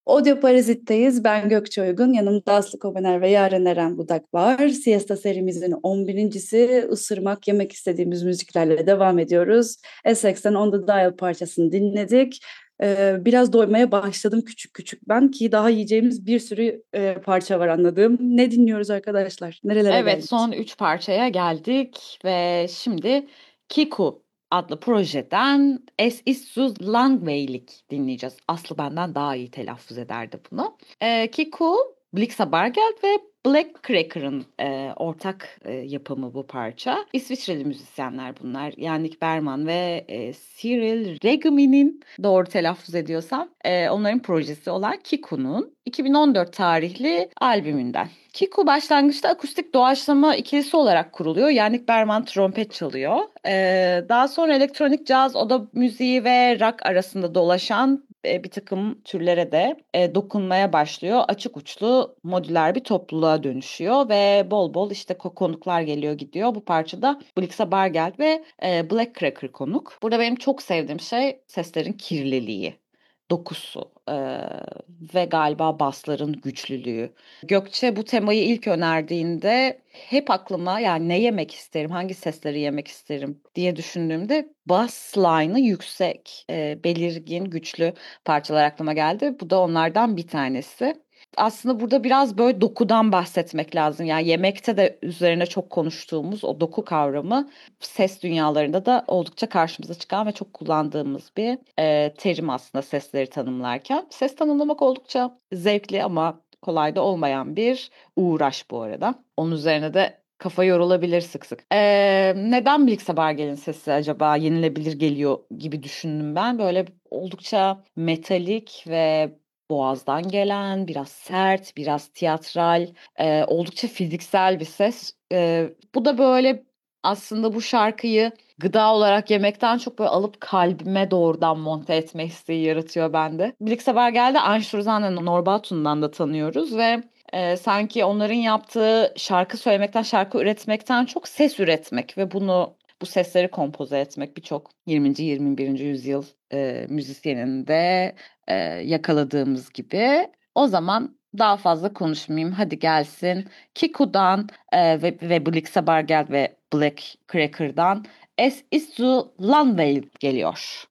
Audio Parazit'teyiz. Ben Gökçe Uygun. Yanımda Aslı Kobener ve Yaren Eren Budak var. Siesta serimizin 11.si ısırmak, yemek istediğimiz müziklerle devam ediyoruz. Essex'ten On The Dial parçasını dinledik. Biraz doymaya başladım küçük küçük ben ki daha yiyeceğimiz bir sürü parça var anladığım. Ne dinliyoruz arkadaşlar? Nerelere Evet, geldik? son 3 parçaya geldik ve şimdi Kiku adlı projeden Es ist so langweilig dinleyeceğiz. Aslı benden daha iyi telaffuz ederdi bunu. Kiku, Blixa Bargeld ve Black Cracker'ın ortak yapımı bu parça. İsviçreli müzisyenler bunlar. Yannick Berman ve Cyril Regumi'nin, doğru telaffuz ediyorsam, onların projesi olan Kiku'nun 2014 tarihli albümünden. Kiku başlangıçta akustik doğaçlama ikilisi olarak kuruluyor. Yannick Berman trompet çalıyor. Daha sonra elektronik caz, oda müziği ve rock arasında dolaşan bir takım türlere de dokunmaya başlıyor. Açık uçlu modüler bir topluluğa dönüşüyor ve bol bol işte konuklar geliyor gidiyor. Bu parçada Blixa Bargeld ve Black Cracker konuk. Burada benim çok sevdiğim şey seslerin kirliliği, dokusu ve galiba basların güçlülüğü. Gökçe bu temayı ilk önerdiğinde hep aklıma, yani ne yemek isterim, hangi sesleri yemek isterim diye düşündüğümde bass line'ı yüksek, belirgin, güçlü parçalar aklıma geldi. Bu da onlardan bir tanesi. Aslında burada biraz böyle dokudan bahsetmek lazım. Yani yemekte de üzerine çok konuştuğumuz o doku kavramı ses dünyalarında da oldukça karşımıza çıkan ve çok kullandığımız bir terim aslında sesleri tanımlarken. Ses tanımlamak oldukça zevkli ama kolay da olmayan bir uğraş bu arada. Onun üzerine de kafa yorulabilir sık sık. Neden Blixa Bargel'in sesi acaba yenilebilir geliyor gibi düşündüm ben. Böyle oldukça metalik ve boğazdan gelen, biraz sert, biraz tiyatral, oldukça fiziksel bir ses. Bu da böyle aslında bu şarkıyı gıda olarak yemekten çok böyle alıp kalbime doğrudan monte etme isteği yaratıyor bende. Birlik geldi, Einstürzan'la Norbatun'dan da tanıyoruz ve sanki onların yaptığı şarkı söylemekten, şarkı üretmekten çok ses üretmek ve bu sesleri kompoze etmek birçok 20. 21. yüzyıl müzisyenin de yakaladığımız gibi. O zaman daha fazla konuşmayayım. Hadi gelsin. Kiku'dan ve Blixa Bargeld ve Black Cracker'dan Es ist zu Langweil geliyor.